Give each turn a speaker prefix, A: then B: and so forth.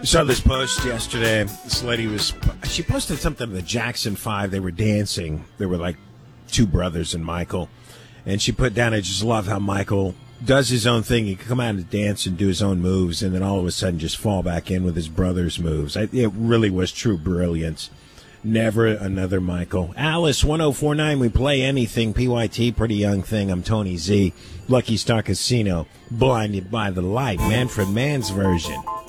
A: I saw this post yesterday. This lady she posted something of the Jackson 5. They were dancing. They were like two brothers and Michael. And she put down, I just love how Michael does his own thing. He can come out and dance and do his own moves, and then all of a sudden just fall back in with his brother's moves. It really was true brilliance. Never another Michael. Alice, 1049, we play anything. PYT, pretty young thing. I'm Tony Z. Lucky Star Casino, blinded by the light. Manfred Mann's version.